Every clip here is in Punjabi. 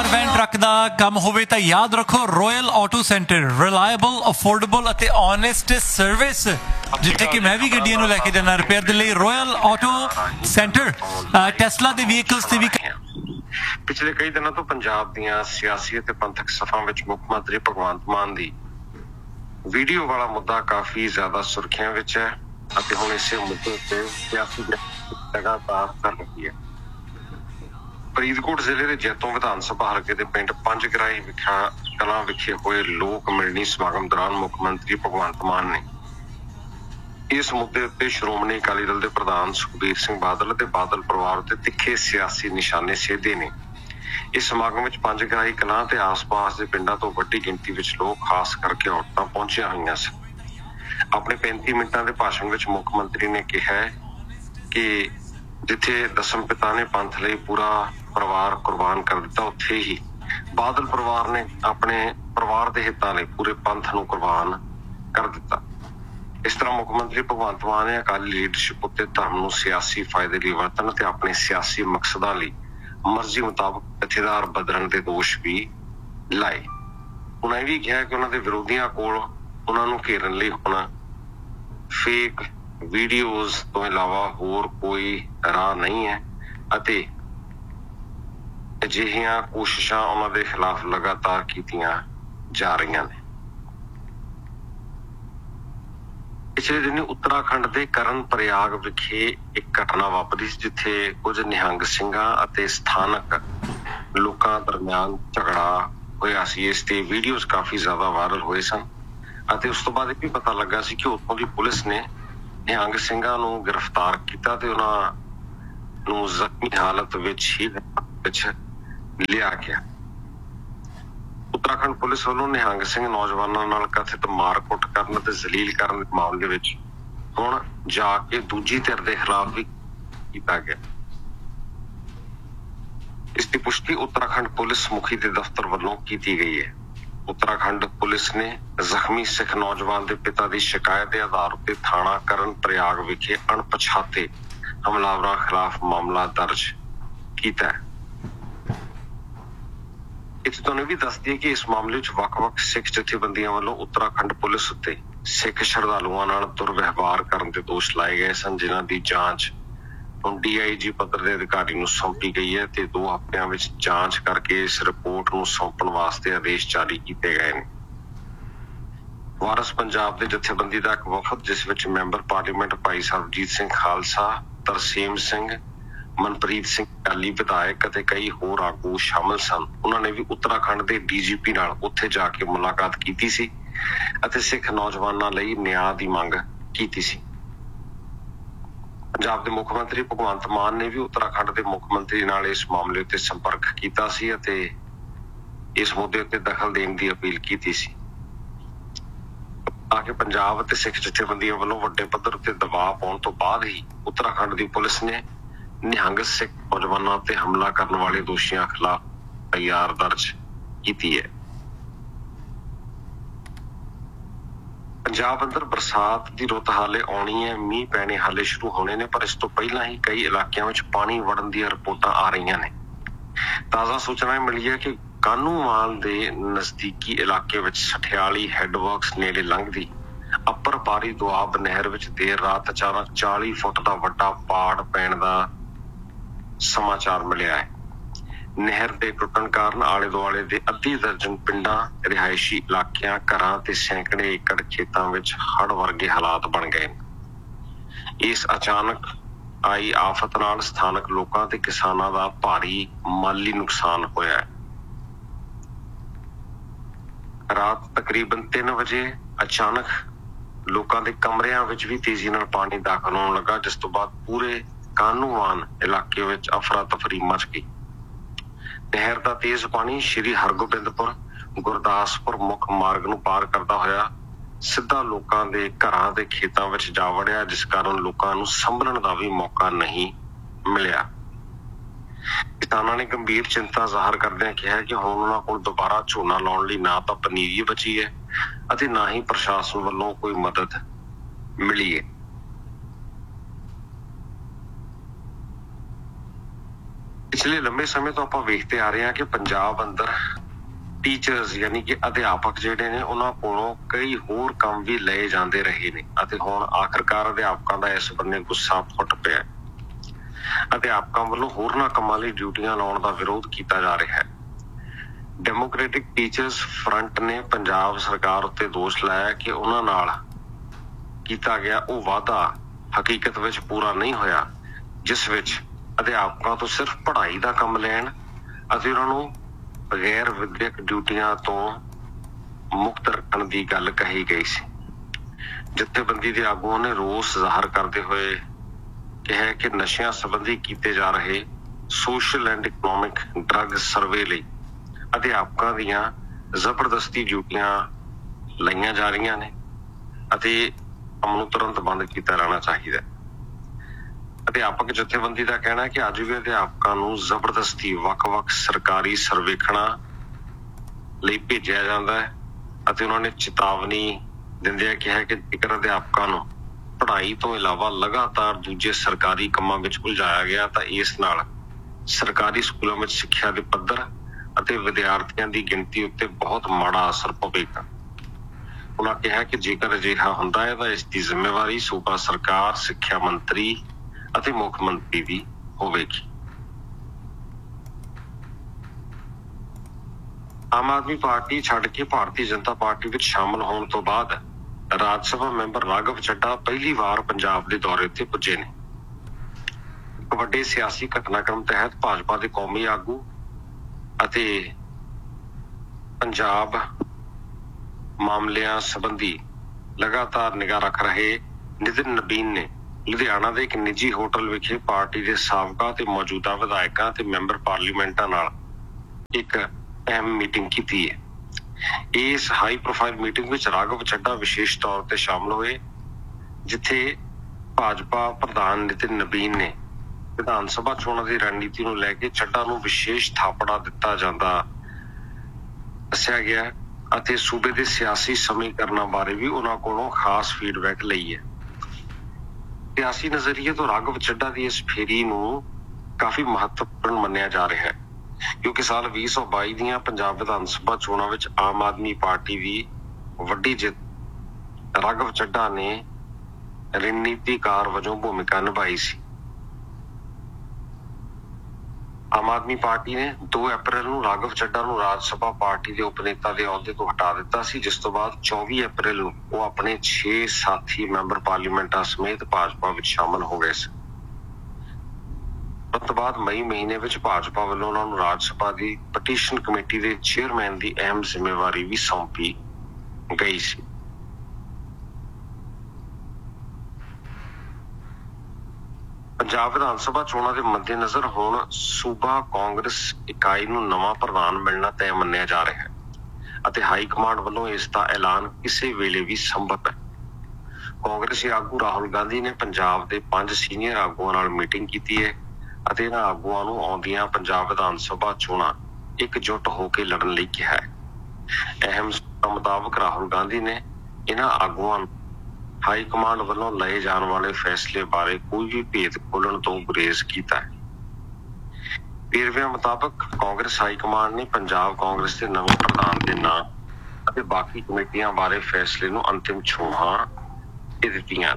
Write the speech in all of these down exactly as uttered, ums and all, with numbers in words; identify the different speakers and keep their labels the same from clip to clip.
Speaker 1: वैन ट्रक का काम होवे तां याद रखो royal auto centre reliable affordable ਅਤੇ ऑनेस्ट सर्विस जिथे कि मैं भी गड्डियां ਨੂੰ ਲੈ ਕੇ ਜਾਣਾ ਰਿਪੇਅਰ ਦੇ ਲਈ रॉयल ऑटो सेंटर टेस्ला ਦੇ ਵਹੀਕਲਸ ਤੇ ਵੀ
Speaker 2: पिछले कई दिनों तो पंजाब ਦੀਆਂ सियासी ਅਤੇ ਪੰਥਕ ਸਫਾਂ ਵਿੱਚ ਮੁੱਖ ਮੰਤਰੀ ਭਗਵੰਤ ਮਾਨ ਦੀ ਵੀਡੀਓ ਵਾਲਾ ਮੁੱਦਾ ਕਾਫੀ ਜ਼ਿਆਦਾ ਸੁਰਖੀਆਂ ਵਿੱਚ ਹੈ ਅਤੇ ਹੁਣ ਇਸੇ ਮੁੱਦੇ ਤੇ ਸਿਆਸੀ ਲਗਾਤਾਰ ਕਰ ਰਹੀ ਹੈ। ਫਰੀਦਕੋਟ ਜ਼ਿਲ੍ਹੇ ਦੇ ਜੈਤੋਂ ਵਿਧਾਨ ਸਭਾ ਹਲਕੇ ਦੇ ਪਿੰਡ ਪੰਜ ਗਰਾਈ ਵਿਖਾ ਕਲਾਂ ਵਿਖੇ ਹੋਏ ਲੋਕ ਮਿਲਣੀ ਸਮਾਗਮ ਦੌਰਾਨ ਮੁੱਖ ਮੰਤਰੀ ਭਗਵੰਤ ਮਾਨ ਨੇ ਇਸ ਮੁੱਦੇ ਉੱਤੇ ਸ਼੍ਰੋਮਣੀ ਅਕਾਲੀ ਦਲ ਦੇ ਪ੍ਰਧਾਨ ਸੁਖਬੀਰ ਸਿੰਘ ਬਾਦਲ ਅਤੇ ਬਾਦਲ ਪਰਿਵਾਰ ਉੱਤੇ ਤਿੱਖੇ ਸਿਆਸੀ ਨਿਸ਼ਾਨੇ ਸੇਧੇ ਨੇ। ਇਸ ਸਮਾਗਮ ਵਿੱਚ ਪੰਜ ਗਰਾਈ ਕਲਾਂ ਤੇ ਆਸ-ਪਾਸ ਦੇ ਪਿੰਡਾਂ ਤੋਂ ਵੱਡੀ ਗਿਣਤੀ ਵਿੱਚ ਲੋਕ ਖਾਸ ਕਰਕੇ ਔਰਤਾਂ ਪਹੁੰਚੀਆਂ ਹੋਈਆਂ ਸਨ। ਆਪਣੇ ਪੈਂਤੀ ਮਿੰਟਾਂ ਦੇ ਭਾਸ਼ਣ ਵਿੱਚ ਮੁੱਖ ਮੰਤਰੀ ਨੇ ਕਿਹਾ ਕਿ ਜਿੱਥੇ ਦਸਮ ਪਿਤਾ ਨੇ ਪੰਥ ਲਈ ਪੂਰਾ ਪਰਿਵਾਰ ਕੁਰਬਾਨ ਕਰ ਦਿੱਤਾ, ਉੱਥੇ ਹੀ ਬਾਦਲ ਪਰਿਵਾਰ ਨੇ ਆਪਣੇ ਪਰਿਵਾਰ ਦੇ ਹਿੱਤਾਂ ਲਈ ਪੂਰੇ ਪੰਥ ਨੂੰ ਕੁਰਬਾਨ ਕਰ ਦਿੱਤਾ। ਇਸ ਤਰ੍ਹਾਂ ਮੁੱਖ ਮੰਤਰੀ ਭਗਵੰਤ ਮਾਨ ਨੇ ਅਕਾਲੀ ਲੀਡਰਸ਼ਿਪ ਉੱਤੇ ਧਰਮ ਨੂੰ ਸਿਆਸੀ ਫਾਇਦੇ ਲਈ ਵਰਤਣ ਅਤੇ ਆਪਣੇ ਸਿਆਸੀ ਮਕਸਦਾਂ ਲਈ ਮਰਜ਼ੀ ਮੁਤਾਬਕ ਜਥੇਦਾਰ ਬਦਲਣ ਦੇ ਦੋਸ਼ ਵੀ ਲਾਏ। ਉਹਨਾਂ ਇਹ ਵੀ ਕਿਹਾ ਕਿ ਉਹਨਾਂ ਦੇ ਵਿਰੋਧੀਆਂ ਕੋਲ ਉਹਨਾਂ ਨੂੰ ਘੇਰਨ ਲਈ ਹੁਣ ਫੇਕ ਵੀਡੀਓਜ਼ ਤੋਂ ਇਲਾਵਾ ਹੋਰ ਕੋਈ ਰਾਹ ਨਹੀਂ ਹੈ ਅਤੇ ਅਜਿਹੀਆਂ ਕੋਸ਼ਿਸ਼ਾਂ ਉਹਨਾਂ ਦੇ ਖਿਲਾਫ ਲਗਾਤਾਰ ਕੀਤੀਆਂ ਜਾ ਰਹੀਆਂ ਨੇ। ਪਿਛਲੇ ਦਿਨੀ ਉੱਤਰਾਖੰਡ ਦੇ ਕਰਨ ਪ੍ਰਯਾਗ ਵਿਖੇ ਇੱਕ ਘਟਨਾ ਵਾਪਰੀ ਜਿੱਥੇ ਕੁਝ ਨਿਹੰਗ ਸਿੰਘਾਂ ਅਤੇ ਸਥਾਨਕ ਲੋਕਾਂ ਦਰਮਿਆਨ ਝਗੜਾ ਹੋਇਆ ਸੀ। ਇਸ ਤੇ ਵੀਡੀਓਜ਼ ਕਾਫੀ ਜ਼ਿਆਦਾ ਵਾਇਰਲ ਹੋਏ ਸਨ ਅਤੇ ਉਸ ਤੋਂ ਬਾਅਦ ਇਹ ਵੀ ਪਤਾ ਲੱਗਾ ਸੀ ਕਿ ਉੱਥੋਂ ਦੀ ਪੁਲਿਸ ਨੇ ਨਿਹੰਗ ਸਿੰਘਾਂ ਨੂੰ ਗ੍ਰਿਫਤਾਰ ਕੀਤਾ ਤੇ ਉਹਨਾਂ ਨੂੰ ਜ਼ਖਮੀ ਹਾਲਤ ਵਿੱਚ ਹੀ ਵਿੱਚ ਲਿਆ ਗਿਆ। ਉੱਤਰਾਖੰਡ ਪੁਲਿਸ ਵੱਲੋਂ ਨਿਹੰਗ ਸਿੰਘ ਨੌਜਵਾਨਾਂ ਨਾਲ ਕਥਿਤ ਮਾਰਕੁੱਟ ਕਰਨ ਅਤੇ ਜ਼ਲੀਲ ਕਰਨ ਦੇ ਮਾਮਲੇ ਵਿੱਚ ਹੁਣ ਜਾ ਕੇ ਦੂਜੀ ਧਿਰ ਦੇ ਖਿਲਾਫ ਵੀ ਕੀਤਾ ਗਿਆ। ਇਸ ਦੀ ਪੁਸ਼ਟੀ ਉੱਤਰਾਖੰਡ ਪੁਲਿਸ ਮੁਖੀ ਦੇ ਦਫ਼ਤਰ ਵੱਲੋਂ ਕੀਤੀ ਗਈ ਹੈ। ਉੱਤਰਾਖੰਡ ਪੁਲਿਸ ਨੇ ਜ਼ਖਮੀ ਸਿੱਖ ਨੌਜਵਾਨ ਦੇ ਪਿਤਾ ਦੀ ਸ਼ਿਕਾਇਤ ਦੇ ਆਧਾਰ ਉੱਤੇ ਥਾਣਾ ਕਰਨ ਪ੍ਰਯਾਗ ਵਿਖੇ ਅਣਪਛਾਤੇ ਹਮਲਾਵਰਾਂ ਖਿਲਾਫ ਮਾਮਲਾ ਦਰਜ ਕੀਤਾ ਹੈ। ਇੱਥੇ ਤੁਹਾਨੂੰ ਵੀ ਦੱਸ ਦਈਏ ਕਿ ਇਸ ਮਾਮਲੇ ਵਿੱਚ ਵੱਖ-ਵੱਖ ਸਿੱਖ ਜਥੇਬੰਦੀਆਂ ਵੱਲੋਂ ਉੱਤਰਾਖੰਡ ਪੁਲਿਸ ਉੱਤੇ ਸਿੱਖ ਸ਼ਰਧਾਲੂਆਂ ਨਾਲ ਦੁਰਵਿਵਹਾਰ ਕਰਨ ਦੇ ਦੋਸ਼ ਲਾਏ ਗਏ ਸਨ, ਜਿਨ੍ਹਾਂ ਦੀ ਜਾਂਚ ਹੁਣ ਡੀ ਆਈ ਜੀ ਪੱਧਰ ਦੇ ਅਧਿਕਾਰੀ ਨੂੰ ਸੌਂਪੀ ਗਈ ਹੈ ਤੇ ਦੋ ਹਫ਼ਤਿਆਂ ਵਿੱਚ ਜਾਂਚ ਕਰਕੇ ਇਸ ਰਿਪੋਰਟ ਨੂੰ ਸੌਂਪਣ ਵਾਸਤੇ ਆਦੇਸ਼ ਜਾਰੀ ਕੀਤੇ ਗਏ ਨੇ। ਵਾਰਸ ਪੰਜਾਬ ਦੇ ਜਥੇਬੰਦੀ ਦਾ ਇੱਕ ਵਫਦ ਜਿਸ ਵਿੱਚ ਮੈਂਬਰ ਪਾਰਲੀਮੈਂਟ ਭਾਈ ਸਰਬਜੀਤ ਸਿੰਘ ਖਾਲਸਾ, ਤਰਸੇਮ ਸਿੰਘ, ਮਨਪ੍ਰੀਤ ਸਿੰਘ ਅਕਾਲੀ ਵਿਧਾਇਕ ਅਤੇ ਕਈ ਹੋਰ ਆਗੂ ਸ਼ਾਮਲ ਸਨ, ਉਹਨਾਂ ਨੇ ਵੀ ਉੱਤਰਾਖੰਡ ਦੇ ਡੀ ਜੀ ਪੀ ਨਾਲ ਉੱਥੇ ਜਾ ਕੇ ਮੁਲਾਕਾਤ ਕੀਤੀ ਸੀ ਅਤੇ ਸਿੱਖ ਨੌਜਵਾਨਾਂ ਲਈ ਨਿਆਂ ਦੀ ਮੰਗ ਕੀਤੀ ਸੀ। ਪੰਜਾਬ ਦੇ ਮੁੱਖ ਮੰਤਰੀ ਭਗਵੰਤ ਮਾਨ ਨੇ ਵੀ ਉੱਤਰਾਖੰਡ ਦੇ ਮੁੱਖ ਮੰਤਰੀ ਨਾਲ ਇਸ ਮਾਮਲੇ ਉੱਤੇ ਸੰਪਰਕ ਕੀਤਾ ਸੀ ਅਤੇ ਇਸ ਮੁੱਦੇ ਉੱਤੇ ਦਖਲ ਦੇਣ ਦੀ ਅਪੀਲ ਕੀਤੀ ਸੀ ਤਾਂ ਕਿ ਪੰਜਾਬ ਅਤੇ ਸਿੱਖ ਜਥੇਬੰਦੀਆਂ ਵੱਲੋਂ ਵੱਡੇ ਪੱਧਰ ਉੱਤੇ ਦਬਾਅ ਪਾਉਣ ਤੋਂ ਬਾਅਦ ਹੀ ਉੱਤਰਾਖੰਡ ਦੀ ਪੁਲਿਸ ਨੇ ਨਿਹੰਗ ਸਿੱਖ ਨੌਜਵਾਨਾਂ ਤੇ ਹਮਲਾ ਕਰਨ ਵਾਲੇ ਦੋਸ਼ੀਆਂ ਖਿਲਾਫ ਐਫ ਆਈ ਆਰ ਦਰਜ ਕੀਤੀ ਹੈ। ਪੰਜਾਬ ਅੰਦਰ ਬਰਸਾਤ ਦੀ ਰੁੱਤ ਹਾਲੇ ਆਉਣੀ ਹੈ, ਮੀਂਹ ਪੈਣੇ ਹਾਲੇ ਸ਼ੁਰੂ ਹੋਣੇ ਨੇ, ਪਰ ਇਸ ਤੋਂ ਪਹਿਲਾਂ ਹੀ ਕਈ ਇਲਾਕਿਆਂ ਵਿੱਚ ਪਾਣੀ ਵੜਨ ਦੀਆਂ ਰਿਪੋਰਟਾਂ ਆ ਰਹੀਆਂ ਨੇ। ਤਾਜ਼ਾ ਸੂਚਨਾ ਮਿਲੀ ਹੈ ਕਿ ਕਾਹਨੂੰਵਾਨ ਦੇ ਨਜ਼ਦੀਕੀ ਇਲਾਕੇ ਵਿੱਚ ਸਠਿਆਲੀ ਹੈਡਵਰਕਸ ਨੇੜੇ ਲੰਘਦੀ ਅੱਪਰ ਬਾਰੀ ਦੁਆਬ ਨਹਿਰ ਵਿੱਚ ਦੇਰ ਰਾਤ ਅਚਾਨਕ ਚਾਲੀ ਫੁੱਟ ਦਾ ਵੱਡਾ ਪਾੜ ਪੈਣ ਦਾ ਸਮਾਚਾਰ ਮਿਲਿਆ ਹੈ। ਨਹਿਰ ਦੇ ਟੁੱਟਣ ਕਾਰਨ ਆਲੇ ਦੁਆਲੇ ਦੇ ਅੱਧੀ ਦਰਜਨ ਪਿੰਡਾਂ, ਰਿਹਾਇਸ਼ੀ ਇਲਾਕਿਆਂ, ਘਰਾਂ ਤੇ ਸੈਂਕੜੇ ਏਕੜ ਖੇਤਾਂ ਵਿੱਚ ਹੜ੍ਹ ਵਰਗੇ ਹਾਲਾਤ ਬਣ ਗਏ ਨੇ। ਇਸ ਅਚਾਨਕ ਆਈ ਆਫਤ ਨਾਲ ਸਥਾਨਕ ਲੋਕਾਂ ਤੇ ਕਿਸਾਨਾਂ ਦਾ ਭਾਰੀ ਮਾਲੀ ਨੁਕਸਾਨ ਹੋਇਆ ਹੈ। ਰਾਤ ਤਕਰੀਬਨ ਤਿੰਨ ਵਜੇ ਅਚਾਨਕ ਲੋਕਾਂ ਦੇ ਕਮਰਿਆਂ ਵਿੱਚ ਵੀ ਤੇਜ਼ੀ ਨਾਲ ਪਾਣੀ ਦਾਖਲ ਹੋਣ ਲੱਗਾ, ਜਿਸ ਤੋਂ ਬਾਅਦ ਪੂਰੇ ਕਾਹਨੂੰਵਾਨ ਇਲਾਕੇ ਵਿੱਚ ਅਫਰਾ ਤਫਰੀ ਮਚ ਗਈ। ਨਹਿਰ ਦਾ ਤੇਜ਼ ਪਾਣੀ ਸ਼੍ਰੀ ਹਰਗੋਬਿੰਦਪੁਰ ਗੁਰਦਾਸਪੁਰ ਮੁੱਖ ਮਾਰਗ ਨੂੰ ਪਾਰ ਕਰਦਾ ਹੋਇਆ ਸਿੱਧਾ ਲੋਕਾਂ ਦੇ ਘਰਾਂ ਦੇ ਖੇਤਾਂ ਵਿੱਚ ਜਾ ਵੜਿਆ, ਜਿਸ ਕਾਰਨ ਲੋਕਾਂ ਨੂੰ ਸੰਭਲਣ ਦਾ ਵੀ ਮੌਕਾ ਨਹੀਂ ਮਿਲਿਆ। ਕਿਸਾਨਾਂ ਨੇ ਗੰਭੀਰ ਚਿੰਤਾ ਜ਼ਾਹਰ ਕਰਦਿਆਂ ਕਿਹਾ ਕਿ ਹੁਣ ਉਹਨਾਂ ਕੋਲ ਦੁਬਾਰਾ ਝੋਨਾ ਲਾਉਣ ਲਈ ਨਾ ਤਾਂ ਪਨੀਰੀ ਬਚੀ ਹੈ ਅਤੇ ਨਾ ਹੀ ਪ੍ਰਸ਼ਾਸਨ ਵੱਲੋਂ ਕੋਈ ਮਦਦ ਮਿਲੀ ਹੈ। ਪਿਛਲੇ ਲੰਬੇ ਸਮੇਂ ਤੋਂ ਆਪਾਂ ਵੇਖਦੇ ਆ ਰਹੇ ਹਾਂ ਕਿ ਪੰਜਾਬ ਅੰਦਰ ਟੀਚਰਸ ਯਾਨੀ ਕਿ ਅਧਿਆਪਕ ਜਿਹੜੇ ਨੇ ਉਹਨਾਂ ਕੋਲੋਂ ਕਈ ਹੋਰ ਕੰਮ ਵੀ ਲਏ ਜਾਂਦੇ ਰਹੇ ਨੇ ਅਤੇ ਹੁਣ ਆਖਰਕਾਰ ਅਧਿਆਪਕਾਂ ਦਾ ਇਸ ਬੰਨੇ ਗੁੱਸਾ ਫੁੱਟ ਪਿਆ। ਅਧਿਆਪਕਾਂ ਵੱਲੋਂ ਹੋਰਨਾਂ ਕੰਮਾਂ ਲਈ ਡਿਊਟੀਆਂ ਲਾਉਣ ਦਾ ਵਿਰੋਧ ਕੀਤਾ ਜਾ ਰਿਹਾ ਹੈ। ਡੈਮੋਕ੍ਰੈਟਿਕ ਟੀਚਰਸ ਫਰੰਟ ਨੇ ਪੰਜਾਬ ਸਰਕਾਰ ਉੱਤੇ ਦੋਸ਼ ਲਾਇਆ ਕਿ ਉਹਨਾਂ ਨਾਲ ਕੀਤਾ ਗਿਆ ਉਹ ਵਾਅਦਾ ਹਕੀਕਤ ਵਿੱਚ ਪੂਰਾ ਨਹੀਂ ਹੋਇਆ, ਜਿਸ ਵਿੱਚ ਅਧਿਆਪਕਾਂ ਤੋਂ ਸਿਰਫ ਪੜ੍ਹਾਈ ਦਾ ਕੰਮ ਲੈਣ ਅਤੇ ਉਹਨਾਂ ਨੂੰ ਬਗੈਰ ਵਿਦਿਅਕ ਡਿਊਟੀਆਂ ਤੋਂ ਮੁਕਤ ਰੱਖਣ ਦੀ ਗੱਲ ਕਹੀ ਗਈ ਸੀ। ਜਥੇਬੰਦੀ ਦੇ ਆਗੂਆਂ ਨੇ ਰੋਸ ਜ਼ਾਹਰ ਕਰਦੇ ਹੋਏ ਕਿਹਾ ਕਿ ਨਸ਼ਿਆਂ ਸੰਬੰਧੀ ਕੀਤੇ ਜਾ ਰਹੇ social and economic drug survey ਲਈ ਅਧਿਆਪਕਾਂ ਦੀਆਂ ਜ਼ਬਰਦਸਤੀ ਡਿਊਟੀਆਂ ਲਈਆਂ ਜਾ ਰਹੀਆਂ ਨੇ ਅਤੇ ਕੰਮ ਨੂੰ ਤੁਰੰਤ ਬੰਦ ਕੀਤਾ ਜਾਣਾ ਚਾਹੀਦਾ ਹੈ। ਅਧਿਆਪਕ ਜਥੇਬੰਦੀ ਦਾ ਕਹਿਣਾ ਹੈ ਕਿ ਅੱਜ ਵੀ ਅਧਿਆਪਕਾਂ ਨੂੰ ਜ਼ਬਰਦਸਤੀ ਵੱਖ-ਵੱਖ ਸਰਕਾਰੀ ਸਰਵੇਖਣਾਂ ਲਈ ਭੇਜਿਆ ਜਾਂਦਾ ਹੈ ਅਤੇ ਉਹਨਾਂ ਨੇ ਚੇਤਾਵਨੀ ਦਿੰਦਿਆਂ ਕਿਹਾ ਕਿ ਜੇਕਰ ਅਧਿਆਪਕਾਂ ਨੂੰ ਪੜ੍ਹਾਈ ਤੋਂ ਇਲਾਵਾ ਲਗਾਤਾਰ ਦੂਜੇ ਸਰਕਾਰੀ ਕੰਮਾਂ ਵਿੱਚ ਉਲਝਾਇਆ ਗਿਆ ਤਾਂ ਇਸ ਨਾਲ ਸਰਕਾਰੀ ਸਕੂਲਾਂ ਵਿੱਚ ਸਿੱਖਿਆ ਦੇ ਪੱਧਰ ਅਤੇ ਵਿਦਿਆਰਥੀਆਂ ਦੀ ਗਿਣਤੀ ਉੱਤੇ ਬਹੁਤ ਮਾੜਾ ਅਸਰ ਪਵੇਗਾ। ਉਹਨਾਂ ਕਿਹਾ ਕਿ ਜੇਕਰ ਅਜਿਹਾ ਹੁੰਦਾ ਹੈ ਤਾਂ ਇਸ ਦੀ ਜ਼ਿੰਮੇਵਾਰੀ ਸੂਬਾ ਸਰਕਾਰ, ਸਿੱਖਿਆ ਮੰਤਰੀ ਅਤੇ ਮੁੱਖ ਮੰਤਰੀ ਦੀ ਹੋਵੇਗੀ। ਆਮ ਆਦਮੀ ਪਾਰਟੀ ਛੱਡ ਕੇ ਭਾਰਤੀ ਜਨਤਾ ਪਾਰਟੀ ਵਿੱਚ ਸ਼ਾਮਲ ਹੋਣ ਤੋਂ ਬਾਅਦ ਰਾਜ ਸਭਾ ਮੈਂਬਰ ਰਾਘਵ ਚੱਡਾ ਪਹਿਲੀ ਵਾਰ ਪੰਜਾਬ ਦੇ ਦੌਰੇ ਉੱਤੇ ਪੁੱਜੇ ਨੇ। ਇੱਕ ਵੱਡੇ ਸਿਆਸੀ ਘਟਨਾਕ੍ਰਮ ਤਹਿਤ ਭਾਜਪਾ ਦੇ ਕੌਮੀ ਆਗੂ ਅਤੇ ਪੰਜਾਬ ਮਾਮਲਿਆਂ ਸੰਬੰਧੀ ਲਗਾਤਾਰ ਨਿਗਾਹ ਰੱਖ ਰਹੇ ਨਿਤਿਨ ਨਬੀਨ ਨੇ ਲੁਧਿਆਣਾ ਦੇ ਇੱਕ ਨਿੱਜੀ ਹੋਟਲ ਵਿਖੇ ਪਾਰਟੀ ਦੇ ਸਾਬਕਾ ਤੇ ਮੌਜੂਦਾ ਵਿਧਾਇਕਾਂ ਤੇ ਮੈਂਬਰ ਪਾਰਲੀਮੈਂਟਾਂ ਨਾਲ ਇੱਕ ਅਹਿਮ ਮੀਟਿੰਗ ਕੀਤੀ ਹੈ। ਇਸ ਹਾਈ ਪ੍ਰੋਫਾਈਲ ਮੀਟਿੰਗ ਵਿੱਚ ਰਾਘਵ ਚੱਡਾ ਵਿਸ਼ੇਸ਼ ਤੌਰ ਤੇ ਸ਼ਾਮਲ ਹੋਏ, ਜਿੱਥੇ ਭਾਜਪਾ ਪ੍ਰਧਾਨ ਨਿਤਿਨ ਨਬੀਨ ਨੇ ਵਿਧਾਨ ਸਭਾ ਚੋਣਾਂ ਦੀ ਰਣਨੀਤੀ ਨੂੰ ਲੈ ਕੇ ਚੱਡਾ ਨੂੰ ਵਿਸ਼ੇਸ਼ ਥਾਪੜਾ ਦਿੱਤਾ ਜਾਂਦਾ ਦੱਸਿਆ ਗਿਆ ਅਤੇ ਸੂਬੇ ਦੇ ਸਿਆਸੀ ਸਮੀਕਰਨਾਂ ਬਾਰੇ ਵੀ ਉਹਨਾਂ ਕੋਲੋਂ ਖਾਸ ਫੀਡਬੈਕ ਲਈ ਹੈ। ਸਿਆਸੀ ਨਜ਼ਰੀਏ ਤੋਂ ਰਾਘਵ ਚੱਡਾ ਦੀ ਇਸ ਫੇਰੀ ਨੂੰ ਕਾਫੀ ਮਹੱਤਵਪੂਰਨ ਮੰਨਿਆ ਜਾ ਰਿਹਾ ਹੈ, ਕਿਉਂਕਿ ਸਾਲ ਵੀਹ ਸੌ ਬਾਈ ਦੀਆਂ ਪੰਜਾਬ ਵਿਧਾਨ ਸਭਾ ਚੋਣਾਂ ਵਿੱਚ ਆਮ ਆਦਮੀ ਪਾਰਟੀ ਦੀ ਵੱਡੀ ਜਿੱਤ ਰਾਘਵ ਚੱਡਾ ਨੇ ਰਣਨੀਤੀਕਾਰ ਵਜੋਂ ਭੂਮਿਕਾ ਨਿਭਾਈ ਸੀ। ਆਮ ਆਦਮੀ ਪਾਰਟੀ ਨੇ ਦੋ ਅਪ੍ਰੈਲ ਨੂੰ ਰਾਘਵ ਚੱਡਾ ਨੂੰ ਰਾਜ ਸਭਾ ਪਾਰਟੀ ਦੇ ਉਪ ਨੇਤਾ ਦੇ ਅਹੁਦੇ ਤੋਂ ਹਟਾ ਦਿੱਤਾ ਸੀ, ਜਿਸ ਤੋਂ ਬਾਅਦ ਚੌਵੀ ਅਪ੍ਰੈਲ ਨੂੰ ਉਹ ਆਪਣੇ ਛੇ ਸਾਥੀ ਮੈਂਬਰ ਪਾਰਲੀਮੈਂਟਾਂ ਸਮੇਤ ਭਾਜਪਾ ਵਿੱਚ ਸ਼ਾਮਲ ਹੋ ਗਏ ਸਨ। ਉਸ ਤੋਂ ਬਾਅਦ ਮਈ ਮਹੀਨੇ ਵਿੱਚ ਭਾਜਪਾ ਵੱਲੋਂ ਉਹਨਾਂ ਨੂੰ ਰਾਜ ਸਭਾ ਦੀ ਪਟੀਸ਼ਨ ਕਮੇਟੀ ਦੇ ਚੇਅਰਮੈਨ ਦੀ ਅਹਿਮ ਜ਼ਿੰਮੇਵਾਰੀ ਵੀ ਸੌਂਪੀ ਗਈ ਸੀ। ਪੰਜਾਬ ਵਿਧਾਨ ਸਭਾ ਚੋਣਾਂ ਦੇ ਮੱਦੇਨਜ਼ਰ ਹੁਣ ਸੂਬਾ ਕਾਂਗਰਸ ਇਕਾਈ ਨੂੰ ਨਵਾਂ ਪ੍ਰਧਾਨ ਮਿਲਣਾ ਤੈਅ ਮੰਨਿਆ ਜਾ ਰਿਹਾ ਹੈ ਅਤੇ ਹਾਈ ਕਮਾਂਡ ਵੱਲੋਂ ਇਸ ਦਾ ਐਲਾਨ ਕਿਸੇ ਵੇਲੇ ਵੀ ਸੰਭਵ ਹੈ। ਕਾਂਗਰਸੀ ਆਗੂ ਰਾਹੁਲ ਗਾਂਧੀ ਨੇ ਪੰਜਾਬ ਦੇ ਪੰਜ ਸੀਨੀਅਰ ਆਗੂਆਂ ਨਾਲ ਮੀਟਿੰਗ ਕੀਤੀ ਹੈ ਅਤੇ ਇਹਨਾਂ ਆਗੂਆਂ ਨੂੰ ਆਉਂਦੀਆਂ ਪੰਜਾਬ ਵਿਧਾਨ ਸਭਾ ਚੋਣਾਂ ਇਕਜੁੱਟ ਹੋ ਕੇ ਲੜਨ ਲਈ ਕਿਹਾ ਹੈ। ਅਹਿਮ ਸੂਤਰਾਂ ਮੁਤਾਬਕ ਰਾਹੁਲ ਗਾਂਧੀ ਨੇ ਇਹਨਾਂ ਆਗੂਆਂ ਨੂੰ ਹਾਈ ਕਮਾਂਡ ਵੱਲੋਂ ਲਏ ਜਾਣ ਵਾਲੇ ਫੈਸਲੇ ਬਾਰੇ ਕੋਈ ਵੀ ਭੇਦ ਖੋਲਣ ਤੋਂ ਗੁਰੇਜ਼ ਕੀਤਾ ਹੈ। ਵੇਰਵਿਆਂ ਮੁਤਾਬਕ ਕਾਂਗਰਸ ਹਾਈ ਕਮਾਂਡ ਨੇ ਪੰਜਾਬ ਕਾਂਗਰਸ ਦੇ ਨਵੇਂ ਪ੍ਰਧਾਨ ਦੇ ਨਾਂ ਅਤੇ ਬਾਕੀ ਕਮੇਟੀਆਂ ਬਾਰੇ ਫੈਸਲੇ ਨੂੰ ਅੰਤਿਮ ਛੋਹਾਂ ਦੇ ਦਿੱਤੀਆਂ।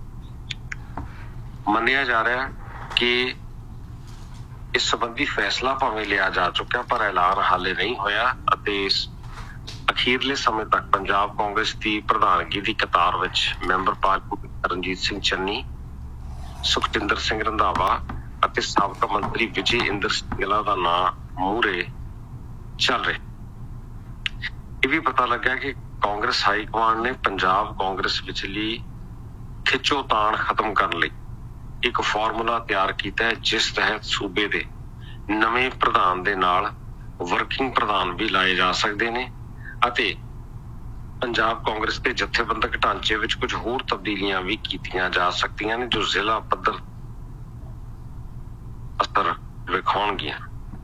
Speaker 2: ਮੰਨਿਆ ਜਾ ਰਿਹਾ ਕਿ ਇਸ ਸੰਬੰਧੀ ਫੈਸਲਾ ਭਾਵੇਂ ਲਿਆ ਜਾ ਚੁੱਕਿਆ ਪਰ ਐਲਾਨ ਹਾਲੇ ਨਹੀਂ ਹੋਇਆ ਅਤੇ ਇਸ ਅਖੀਰਲੇ ਸਮੇਂ ਤੱਕ ਪੰਜਾਬ ਕਾਂਗਰਸ ਦੀ ਪ੍ਰਧਾਨਗੀ ਦੀ ਕਤਾਰ ਵਿੱਚ ਮੈਂਬਰ ਪਾਰਲੀਮੈਂਟ ਰਣਜੀਤ ਸਿੰਘ ਚੰਨੀ, ਸੁਖਜਿੰਦਰ ਸਿੰਘ ਰੰਧਾਵਾ ਅਤੇ ਸਾਬਕਾ ਮੰਤਰੀ ਵਿਜੇ ਇੰਦਰ ਸਿੰਗਲਾ ਦਾ ਨਾਂ ਮੂਹਰੇ ਚੱਲ ਰਿਹਾ। ਇਹ ਵੀ ਪਤਾ ਲੱਗਾ ਕਿ ਕਾਂਗਰਸ ਹਾਈ ਕਮਾਂਡ ਨੇ ਪੰਜਾਬ ਕਾਂਗਰਸ ਵਿਚਲੀ ਖਿੱਚੋਤਾਣ ਖਤਮ ਕਰਨ ਲਈ ਇੱਕ ਫਾਰਮੂਲਾ ਤਿਆਰ ਕੀਤਾ ਹੈ, ਜਿਸ ਤਹਿਤ ਸੂਬੇ ਦੇ ਨਵੇਂ ਪ੍ਰਧਾਨ ਦੇ ਨਾਲ ਵਰਕਿੰਗ ਪ੍ਰਧਾਨ ਵੀ ਲਾਏ ਜਾ ਸਕਦੇ ਨੇ ਅਤੇ ਪੰਜਾਬ ਕਾਂਗਰਸ ਦੇ ਜਥੇਬੰਦਕ ਢਾਂਚੇ ਵਿੱਚ ਕੁਝ ਹੋਰ ਤਬਦੀਲੀਆਂ ਵੀ ਕੀਤੀਆਂ ਜਾ ਸਕਦੀਆਂ ਨੇ, ਜੋ ਜ਼ਿਲ੍ਹਾ ਪੱਧਰ ਅਸਰ ਵਿਖਾਉਣਗੀਆਂ।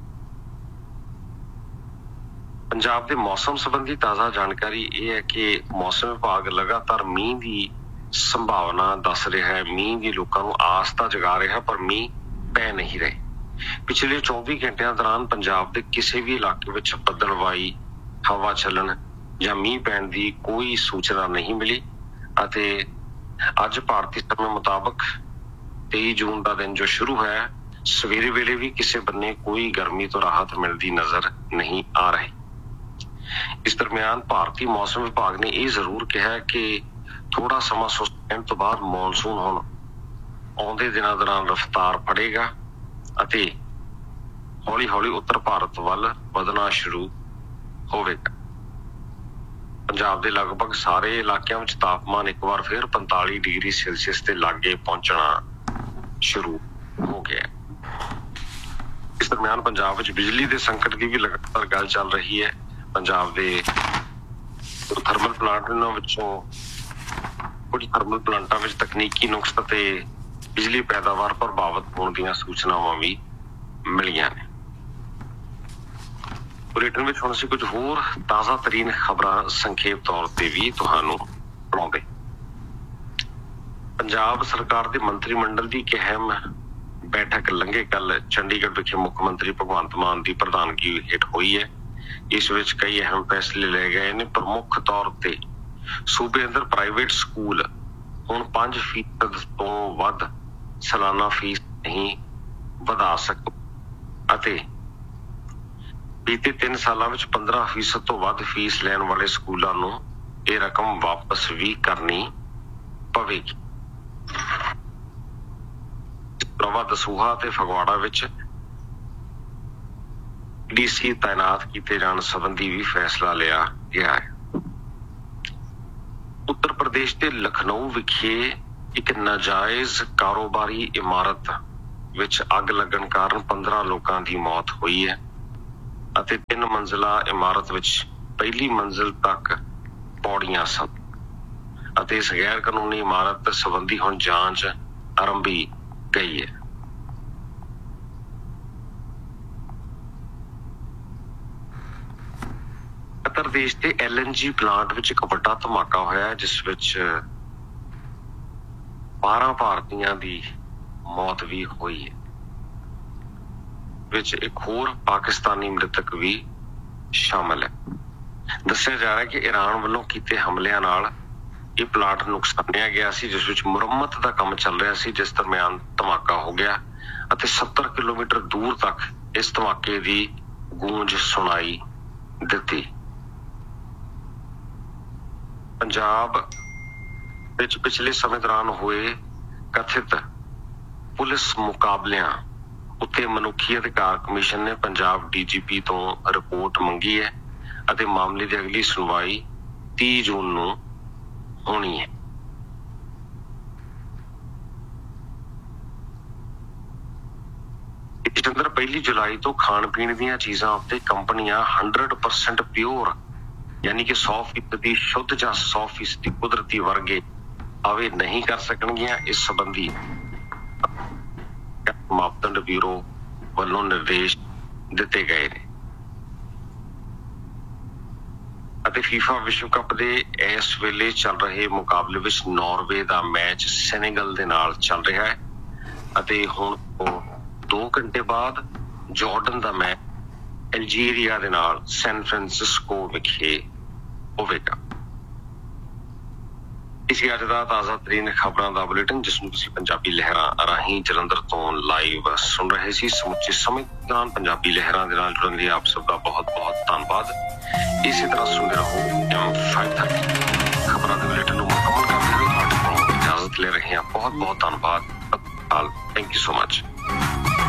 Speaker 2: ਪੰਜਾਬ ਦੇ ਮੌਸਮ ਸੰਬੰਧੀ ਤਾਜ਼ਾ ਜਾਣਕਾਰੀ ਇਹ ਹੈ ਕਿ ਮੌਸਮ ਵਿਭਾਗ ਲਗਾਤਾਰ ਮੀਂਹ ਦੀ ਸੰਭਾਵਨਾ ਦੱਸ ਰਿਹਾ ਹੈ। ਮੀਂਹ ਦੀ ਲੋਕਾਂ ਨੂੰ ਆਸ ਤਾਂ ਜਗਾ ਰਿਹਾ ਪਰ ਮੀਂਹ ਪੈ ਨਹੀਂ ਰਹੇ। ਪਿਛਲੇ ਚੌਵੀ ਘੰਟਿਆਂ ਦੌਰਾਨ ਪੰਜਾਬ ਦੇ ਕਿਸੇ ਵੀ ਇਲਾਕੇ ਵਿੱਚ ਬੱਦਲਵਾਈ ਹਵਾ ਚੱਲਣ ਜਾਂ ਮੀਂਹ ਪੈਣ ਦੀ ਕੋਈ ਸੂਚਨਾ ਨਹੀਂ ਮਿਲੀ ਅਤੇ ਅੱਜ ਭਾਰਤੀ ਸਮੇਂ ਮੁਤਾਬਕ ਤੇਈ ਜੂਨ ਦਾ ਦਿਨ ਜੋ ਸ਼ੁਰੂ ਹੋਇਆ, ਸਵੇਰੇ ਵੇਲੇ ਵੀ ਕਿਸੇ ਬੰਨੇ ਕੋਈ ਗਰਮੀ ਤੋਂ ਰਾਹਤ ਮਿਲਦੀ ਨਜ਼ਰ ਨਹੀਂ ਆ ਰਹੀ। ਇਸ ਦਰਮਿਆਨ ਭਾਰਤੀ ਮੌਸਮ ਵਿਭਾਗ ਨੇ ਇਹ ਜ਼ਰੂਰ ਕਿਹਾ ਕਿ ਥੋੜਾ ਸਮਾਂ ਸੁਸਤ ਰਹਿਣ ਤੋਂ ਬਾਅਦ ਮੌਨਸੂਨ ਹੁਣ ਆਉਂਦੇ ਦਿਨਾਂ ਦੌਰਾਨ ਰਫ਼ਤਾਰ ਫੜੇਗਾ ਅਤੇ ਹੌਲੀ ਹੌਲੀ ਉੱਤਰ ਭਾਰਤ ਵੱਲ ਵਧਣਾ ਸ਼ੁਰੂ ਹੋਵੇਗਾ। ਪੰਜਾਬ ਦੇ ਲਗਭਗ ਸਾਰੇ ਇਲਾਕਿਆਂ ਵਿੱਚ ਤਾਪਮਾਨ ਇੱਕ ਵਾਰ ਫਿਰ ਪੰਤਾਲੀ ਡਿਗਰੀ ਸੈਲਸੀਅਸ ਦੇ ਲਾਗੇ ਪਹੁੰਚਣਾ ਸ਼ੁਰੂ ਹੋ ਗਿਆ। ਇਸ ਦਰਮਿਆਨ ਪੰਜਾਬ ਵਿੱਚ ਬਿਜਲੀ ਦੇ ਸੰਕਟ ਦੀ ਵੀ ਲਗਾਤਾਰ ਗੱਲ ਚੱਲ ਰਹੀ ਹੈ। ਪੰਜਾਬ ਦੇ ਥਰਮਲ ਪਲਾਂਟਾਂ ਵਿੱਚੋਂ ਕੁਝ ਥਰਮਲ ਪਲਾਂਟਾਂ ਵਿੱਚ ਤਕਨੀਕੀ ਨੁਕਸ ਅਤੇ ਬਿਜਲੀ ਪੈਦਾਵਾਰ ਪ੍ਰਭਾਵਿਤ ਹੋਣ ਦੀਆਂ ਸੂਚਨਾਵਾਂ ਵੀ ਮਿਲੀਆਂ ਨੇ। ਬੁਲੇਟਿਨ ਵਿੱਚ ਹੁਣ ਅਸੀਂ ਕੁਝ ਹੋਰ ਤਾਜ਼ਾ ਤਰੀਨ ਖਬਰਾਂ ਸੰਖੇਪ ਤੌਰ ਤੇ ਵੀ ਤੁਹਾਨੂੰ ਸੁਣਾਉਂਦੇ। ਪੰਜਾਬ ਸਰਕਾਰ ਦੇ ਮੰਤਰੀ ਮੰਡਲ ਦੀ ਇੱਕ ਅਹਿਮ ਬੈਠਕ ਲੰਘੇ ਕੱਲ ਚੰਡੀਗੜ੍ਹ ਵਿਖੇ ਮੁੱਖ ਮੰਤਰੀ ਭਗਵੰਤ ਮਾਨ ਦੀ ਪ੍ਰਧਾਨਗੀ ਹੇਠ ਹੋਈ ਹੈ। ਇਸ ਵਿੱਚ ਕਈ ਅਹਿਮ ਫੈਸਲੇ ਲਏ ਗਏ ਨੇ। ਪ੍ਰਮੁੱਖ ਤੌਰ ਤੇ ਸੂਬੇ ਅੰਦਰ ਪ੍ਰਾਈਵੇਟ ਸਕੂਲ ਹੁਣ ਪੰਜ ਫੀਸਦ ਤੋਂ ਵੱਧ ਸਾਲਾਨਾ ਫੀਸ ਨਹੀਂ ਵਧਾ ਸਕਦੇ ਅਤੇ ਬੀਤੇ ਤਿੰਨ ਸਾਲਾਂ ਵਿੱਚ ਪੰਦਰਾਂ ਫੀਸਦ ਤੋਂ ਵੱਧ ਫੀਸ ਲੈਣ ਵਾਲੇ ਸਕੂਲਾਂ ਨੂੰ ਇਹ ਰਕਮ ਵਾਪਸ ਵੀ ਕਰਨੀ ਪਵੇਗੀ। ਪ੍ਰਵਾ ਦਸੂਹਾ ਤੇ ਫਗਵਾੜਾ ਵਿੱਚ ਡੀਸੀ ਤਾਇਨਾਤ ਕੀਤੇ ਜਾਣ ਸੰਬੰਧੀ ਵੀ ਫੈਸਲਾ ਲਿਆ ਗਿਆ ਹੈ। ਉੱਤਰ ਪ੍ਰਦੇਸ਼ ਦੇ ਲਖਨਊ ਵਿਖੇ ਇੱਕ ਨਾਜਾਇਜ਼ ਕਾਰੋਬਾਰੀ ਇਮਾਰਤ ਵਿੱਚ ਅੱਗ ਲੱਗਣ ਕਾਰਨ ਪੰਦਰਾਂ ਲੋਕਾਂ ਦੀ ਮੌਤ ਹੋਈ ਹੈ ਅਤੇ ਤਿੰਨ ਮੰਜ਼ਿਲਾ ਇਮਾਰਤ ਵਿੱਚ ਪਹਿਲੀ ਮੰਜ਼ਿਲ ਤੱਕ ਪੌੜੀਆਂ ਸਨ ਅਤੇ ਇਸ ਗੈਰ ਕਾਨੂੰਨੀ ਇਮਾਰਤ ਸੰਬੰਧੀ ਹੁਣ ਜਾਂਚ ਆਰੰਭੀ ਗਈ ਹੈ। ਕਤਰ ਦੇਸ਼ ਦੇ ਐਲ ਐਨ ਜੀ ਪਲਾਂਟ ਵਿੱਚ ਇੱਕ ਵੱਡਾ ਧਮਾਕਾ ਹੋਇਆ ਜਿਸ ਵਿੱਚ ਬਾਰਾਂ ਭਾਰਤੀਆਂ ਦੀ ਮੌਤ ਵੀ ਹੋਈ ਹੈ। ਵਿੱਚ ਇੱਕ ਹੋਰ ਪਾਕਿਸਤਾਨੀ ਮ੍ਰਿਤਕ ਵੀ ਸ਼ਾਮਲ ਹੈ। ਦੱਸਿਆ ਜਾ ਰਿਹਾ ਕਿ ਈਰਾਨ ਵੱਲੋਂ ਕੀਤੇ ਹਮਲਿਆਂ ਨਾਲ ਇਹ ਪਲਾਂਟ ਨੁਕਸਾਨਿਆ ਗਿਆ ਸੀ ਜਿਸ ਵਿੱਚ ਮੁਰੰਮਤ ਦਾ ਕੰਮ ਚੱਲ ਰਿਹਾ ਸੀ, ਜਿਸ ਦਰਮਿਆਨ ਧਮਾਕਾ ਹੋ ਗਿਆ ਅਤੇ ਸੱਤਰ ਕਿਲੋਮੀਟਰ ਦੂਰ ਤੱਕ ਇਸ ਧਮਾਕੇ ਦੀ ਗੂੰਜ ਸੁਣਾਈ ਦਿੱਤੀ। ਪੰਜਾਬ ਵਿੱਚ ਪਿਛਲੇ ਸਮੇਂ ਦੌਰਾਨ ਹੋਏ ਕਥਿਤ ਪੁਲਿਸ ਮੁਕਾਬਲਿਆਂ ਉੱਤੇ ਮਨੁੱਖੀ ਅਧਿਕਾਰ ਕਮਿਸ਼ਨ ਨੇ ਪੰਜਾਬ ਡੀ ਜੀ ਪੀ ਤੋਂ ਰਿਪੋਰਟ ਮੰਗੀ ਹੈ ਅਤੇ ਮਾਮਲੇ ਦੀ ਅਗਲੀ ਸੁਣਵਾਈ ਤੀਹ ਜੂਨ ਨੂੰ ਹੋਣੀ ਹੈ। ਇਸ ਅੰਦਰ ਪਹਿਲੀ ਜੁਲਾਈ ਤੋਂ ਖਾਣ ਪੀਣ ਦੀਆਂ ਚੀਜ਼ਾਂ ਉੱਤੇ ਕੰਪਨੀਆਂ ਹੰਡਰਡ ਪਰਸੈਂਟ ਪਿਓਰ ਯਾਨੀ ਕਿ ਸੌ ਫੀਸਦੀ ਸ਼ੁੱਧ ਜਾਂ ਸੌ ਫੀਸਦੀ ਕੁਦਰਤੀ ਵਰਗੇ ਆਵੇ ਨਹੀਂ ਕਰ ਸਕਣਗੀਆਂ। ਇਸ ਸੰਬੰਧੀ ਮਾਪਦੰਡ ਬਿਊਰੋ ਵੱਲੋਂ ਨਿਰਦੇਸ਼ ਦਿੱਤੇ ਗਏ ਨੇ ਅਤੇ ਫੀਫਾ ਵਿਸ਼ਵ ਕੱਪ ਦੇ ਇਸ ਵੇਲੇ ਚੱਲ ਰਹੇ ਮੁਕਾਬਲੇ ਵਿੱਚ ਨਾਰਵੇ ਦਾ ਮੈਚ ਸੈਨੇਗਲ ਦੇ ਨਾਲ ਚੱਲ ਰਿਹਾ ਹੈ ਅਤੇ ਹੁਣ ਤੋਂ ਦੋ ਘੰਟੇ ਬਾਅਦ ਜਾਰਡਨ ਦਾ ਮੈਚ ਅਲਜੀਰੀਆ ਦੇ ਨਾਲ ਸੈਨ ਫਰਾਂਸਿਸਕੋ ਵਿਖੇ ਹੋਵੇਗਾ। ਇਸ ਅੱਜ ਦਾ ਤਾਜ਼ਾ ਤਰੀਨ ਖਬਰਾਂ ਦਾ ਬੁਲੇਟਿਨ ਜਿਸ ਨੂੰ ਤੁਸੀਂ ਪੰਜਾਬੀ ਲਹਿਰਾਂ ਰਾਹੀਂ ਜਲੰਧਰ ਤੋਂ ਲਾਈਵ ਸੁਣ ਰਹੇ ਸੀ। ਸਮੁੱਚੇ ਸਮੇਂ ਦੌਰਾਨ ਪੰਜਾਬੀ ਲਹਿਰਾਂ ਦੇ ਨਾਲ ਜੁੜਨ ਲਈ ਆਪ ਸਭ ਦਾ ਬਹੁਤ ਬਹੁਤ ਧੰਨਵਾਦ। ਇਸੇ ਤਰ੍ਹਾਂ ਸੁਣਦੇ ਰਹੋ ਐਮ ਫਾਈਵ ਥਰਟੀ ਖਬਰਾਂ ਦੇ ਬੁਲੇਟਿਨ ਨੂੰ ਮੁਕੰਮਲ ਕਰਦੇ ਹੋਏ ਤੁਹਾਡੇ ਤੋਂ ਇਜਾਜ਼ਤ ਲੈ ਰਹੇ ਹਾਂ। ਬਹੁਤ ਬਹੁਤ ਧੰਨਵਾਦ। Thank you so much.